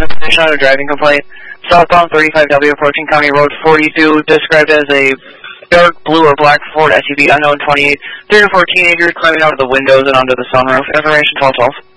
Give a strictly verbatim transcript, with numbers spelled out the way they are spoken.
Information on a driving complaint. Southbound thirty-five W approaching County Road forty-two, described as a dark blue or black Ford S U V, unknown twenty-eight. Three to four teenagers climbing out of the windows and onto the sunroof. Information twelve twelve.